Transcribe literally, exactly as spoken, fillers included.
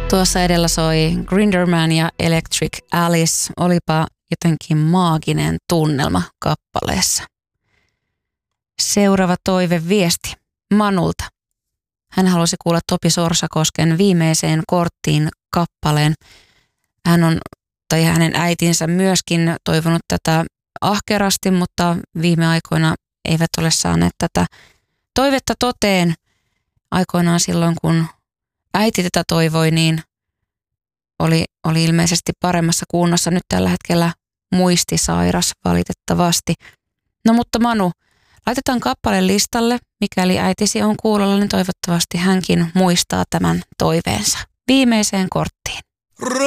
Tuossa edellä soi Grinderman ja Electric Alice. Olipa jotenkin maaginen tunnelma kappaleessa. Seuraava toiveviesti Manulta. Hän halusi kuulla Topi Sorsakosken Viimeiseen korttiin kappaleen. Hän on, tai hänen äitinsä myöskin toivonut tätä ahkerasti, mutta viime aikoina eivät ole saaneet tätä toivetta toteen. Aikoinaan silloin, kun äiti tätä toivoi, niin oli, oli ilmeisesti paremmassa kunnossa. Nyt tällä hetkellä muistisairas valitettavasti. No mutta Manu, laitetaan kappale listalle. Mikäli äitisi on kuulolla, niin toivottavasti hänkin muistaa tämän toiveensa. Viimeiseen korttiin.